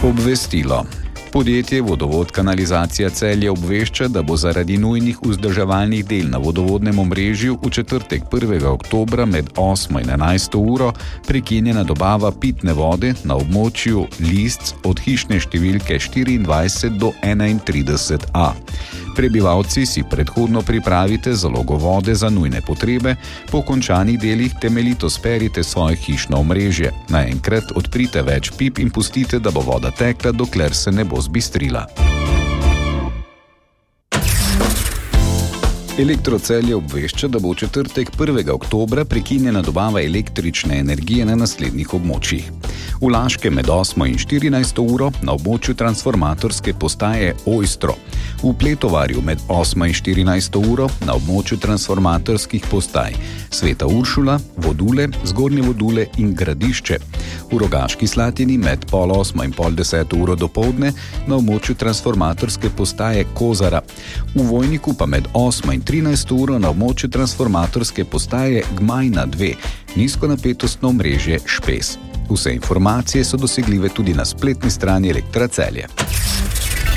Obvestilo. Podjetje Vodovod Kanalizacija Celje obvešča, da bo zaradi nujnih vzdrževalnih del na vodovodnem omrežju v četrtek 1. oktobra med 8. in 11. uro prekinjena dobava pitne vode na območju Listc od hišne številke 24 do 31a. Prebivalci si predhodno pripravite zalogo vode za nujne potrebe, po končanih delih temeljito sperite svoje hišno omrežje. Naenkrat odprite več pip in pustite, da bo voda tekla, dokler se ne bo zbistrila. Elektro Celje obvešča, da bo v četrtek 1. oktobra prekinjena dobava električne energije na naslednjih območjih. V Laškem med 8. in 14. uro na območju transformatorske postaje Ojstro. V Pletovarju med 8. in 14. uro na območju transformatorskih postaj Sveta Uršula, Vodule, Zgornje Vodule in Gradišče. V Rogaški Slatini med 9:30 in 9:30 uro dopoldne na območju transformatorske postaje Kozara. V Vojniku pa med 8. in 13. uro na območju transformatorske postaje Gmajna 2, nizkonapetostno omrežje Špes. Vse informacije so dosegljive tudi na spletni strani Elektra Celje.